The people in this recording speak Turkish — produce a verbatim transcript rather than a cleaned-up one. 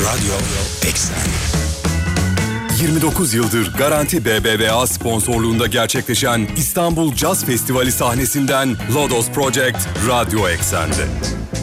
Radyo Eksen. yirmi dokuz yıldır Garanti B B V A sponsorluğunda gerçekleşen İstanbul Caz Festivali sahnesinden Lodos Project Radyo Eksen'de.